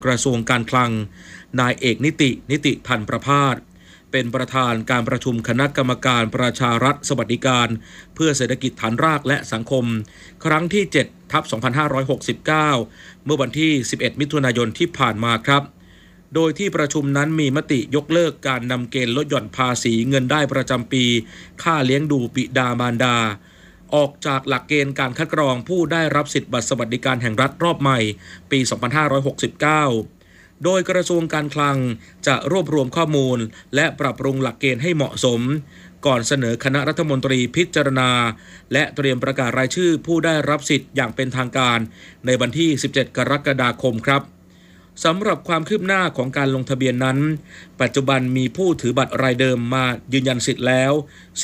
กระทรวงการคลังนายเอกนิติพันธ์ประภาสเป็นประธานการประชุมคณะกรรมการประชารัฐสวัสดิการเพื่อเศรษฐกิจฐานรากและสังคมครั้งที่7/2569เมื่อวันที่11มิถุนายนที่ผ่านมาครับโดยที่ประชุมนั้นมีมติยกเลิกการนำเกณฑ์ลดหย่อนภาษีเงินได้ประจำปีค่าเลี้ยงดูบิดามารดาออกจากหลักเกณฑ์การคัดกรองผู้ได้รับสิทธิบัตรสวัสดิการแห่งรัฐรอบใหม่ปี2569โดยกระทรวงการคลังจะรวบรวมข้อมูลและปรับปรุงหลักเกณฑ์ให้เหมาะสมก่อนเสนอคณะรัฐมนตรีพิจารณาและเตรียมประกาศรายชื่อผู้ได้รับสิทธิ์อย่างเป็นทางการในวันที่17กรกฎาคมครับสำหรับความคืบหน้าของการลงทะเบียนนั้นปัจจุบันมีผู้ถือบัตรรายเดิมมายืนยันสิทธิ์แล้ว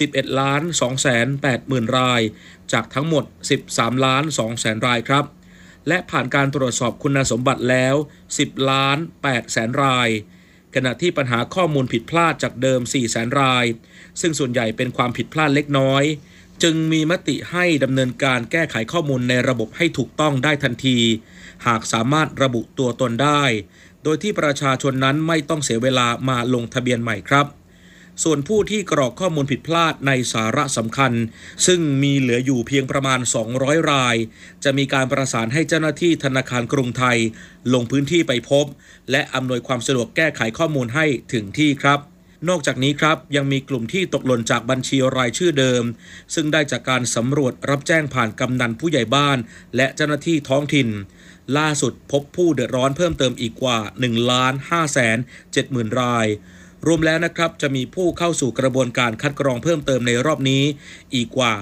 11,280,000 รายจากทั้งหมด 13,200,000 รายครับและผ่านการตรวจสอบคุณสมบัติแล้ว 10,800,000 รายขณะที่ปัญหาข้อมูลผิดพลาดจากเดิม 400,000 รายซึ่งส่วนใหญ่เป็นความผิดพลาดเล็กน้อยจึงมีมติให้ดำเนินการแก้ไขข้อมูลในระบบให้ถูกต้องได้ทันทีหากสามารถระบุตัวตนได้โดยที่ประชาชนนั้นไม่ต้องเสียเวลามาลงทะเบียนใหม่ครับส่วนผู้ที่กรอกข้อมูลผิดพลาดในสาระสำคัญซึ่งมีเหลืออยู่เพียงประมาณ200รายจะมีการประสานให้เจ้าหน้าที่ธนาคารกรุงไทยลงพื้นที่ไปพบและอำนวยความสะดวกแก้ไขข้อมูลให้ถึงที่ครับนอกจากนี้ครับยังมีกลุ่มที่ตกหล่นจากบัญชีรายชื่อเดิมซึ่งได้จากการสำรวจรับแจ้งผ่านกำนันผู้ใหญ่บ้านและเจ้าหน้าที่ท้องถิ่นล่าสุดพบผู้เดือดร้อนเพิ่มเติมอีกกว่า 1,570,000 รายรวมแล้วนะครับจะมีผู้เข้าสู่กระบวนการคัดกรองเพิ่มเติมในรอบนี้อีกกว่า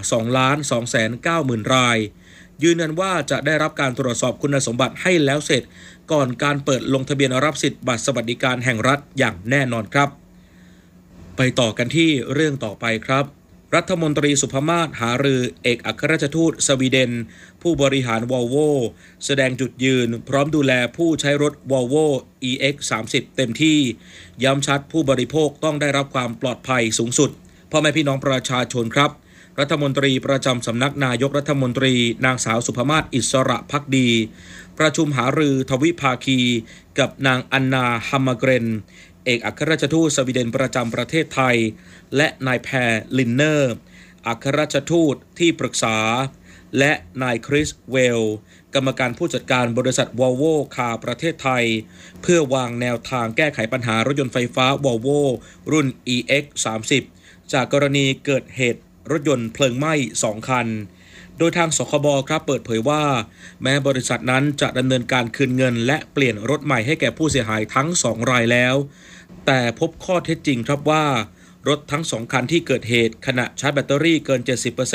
2,290,000 รายยืนยันว่าจะได้รับการตรวจสอบคุณสมบัติให้แล้วเสร็จก่อนการเปิดลงทะเบียนรับสิทธิ์บัตรสวัสดิการแห่งรัฐอย่างแน่นอนครับไปต่อกันที่เรื่องต่อไปครับรัฐมนตรีสุภมาศหารือเอกอัครราชทูตสวีเดนผู้บริหาร Volvo แสดงจุดยืนพร้อมดูแลผู้ใช้รถ Volvo EX30 เต็มที่ย้ำชัดผู้บริโภคต้องได้รับความปลอดภัยสูงสุดพ่อแม่พี่น้องประชาชนครับรัฐมนตรีประจำสำนักนายกรัฐมนตรีนางสาวสุภมาศอิสระภักดีประชุมหารือทวิภาคีกับนางอันนาฮัมมาเกรนเอกอัครราชทูตสวีเดนประจำประเทศไทยและนายแพรลินเนอร์อัครราชทูตที่ปรึกษาและนายคริสเวลกรรมการผู้จัดการบริษัท Volvo คาร์ประเทศไทยเพื่อวางแนวทางแก้ไขปัญหารถยนต์ไฟฟ้า Volvo รุ่น EX30 จากกรณีเกิดเหตุรถยนต์เพลิงไหม้2คันโดยทางสคบครับเปิดเผยว่าแม้บริษัทนั้นจะดำเนินการคืนเงินและเปลี่ยนรถใหม่ให้แก่ผู้เสียหายทั้ง2รายแล้วแต่พบข้อเท็จจริงครับว่ารถทั้ง2คันที่เกิดเหตุขณะชาร์จแบตเตอรี่เกิน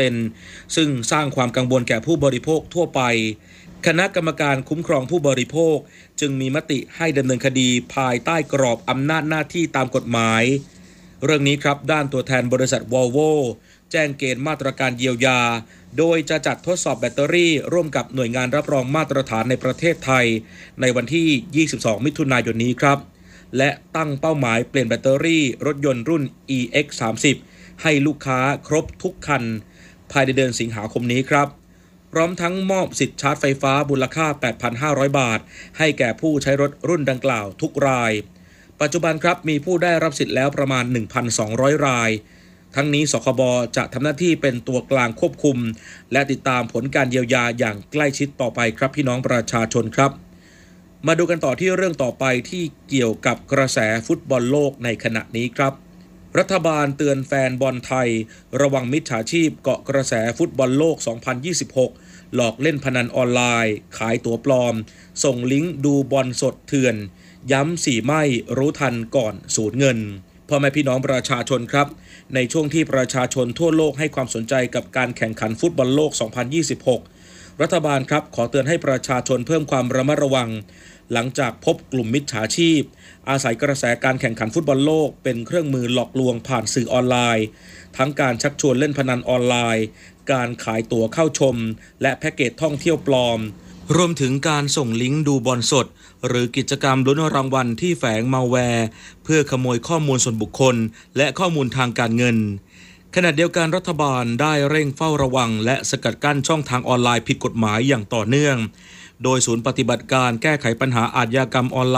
70% ซึ่งสร้างความกังวลแก่ผู้บริโภคทั่วไปคณะกรรมการคุ้มครองผู้บริโภคจึงมีมติให้ดำเนินคดีภายใต้กรอบอำนาจหน้าที่ตามกฎหมายเรื่องนี้ครับด้านตัวแทนบริษัท Volvo แจ้งเกณฑ์มาตรการเยียวยาโดยจะจัดทดสอบแบตเตอรี่ร่วมกับหน่วยงานรับรองมาตรฐานในประเทศไทยในวันที่22มิถุนายนนี้ครับและตั้งเป้าหมายเปลี่ยนแบตเตอรี่รถยนต์รุ่น EX30 ให้ลูกค้าครบทุกคันภายในเดือนสิงหาคมนี้ครับพร้อมทั้งมอบสิทธิชาร์จไฟฟ้ามูลค่า 8,500 บาทให้แก่ผู้ใช้รถรุ่นดังกล่าวทุกรายปัจจุบันครับมีผู้ได้รับสิทธิ์แล้วประมาณ 1,200 รายทั้งนี้สคบจะทำหน้าที่เป็นตัวกลางควบคุมและติดตามผลการเยียวยาอย่างใกล้ชิดต่อไปครับพี่น้องประชาชนครับมาดูกันต่อที่เรื่องต่อไปที่เกี่ยวกับกระแสฟุตบอลโลกในขณะนี้ครับรัฐบาลเตือนแฟนบอลไทยระวังมิจฉาชีพเกาะกระแสฟุตบอลโลก 2026 หลอกเล่นพนันออนไลน์ขายตั๋วปลอมส่งลิงก์ดูบอลสดเถื่อนย้ำ4ไม่รู้ทันก่อนสูญเงินพ่อแม่พี่น้องประชาชนครับในช่วงที่ประชาชนทั่วโลกให้ความสนใจกับการแข่งขันฟุตบอลโลก 2026 รัฐบาลครับขอเตือนให้ประชาชนเพิ่มความระมัดระวังหลังจากพบกลุ่มมิจฉาชีพอาศัยกระแสการแข่งขันฟุตบอลโลกเป็นเครื่องมือหลอกลวงผ่านสื่อออนไลน์ทั้งการชักชวนเล่นพนันออนไลน์การขายตั๋วเข้าชมและแพ็กเกจท่องเที่ยวปลอมรวมถึงการส่งลิงก์ดูบอลสดหรือกิจกรรมลุ้นรางวัลที่แฝงมัลแวร์เพื่อขโมยข้อมูลส่วนบุคคลและข้อมูลทางการเงินขณะเดียวกันรัฐบาลได้เร่งเฝ้าระวังและสกัดกั้นช่องทางออนไลน์ผิดกฎหมายอย่างต่อเนื่องโดยศูนย์ปฏิบัติการแก้ไขปัญหาอาชญากรรมออนไล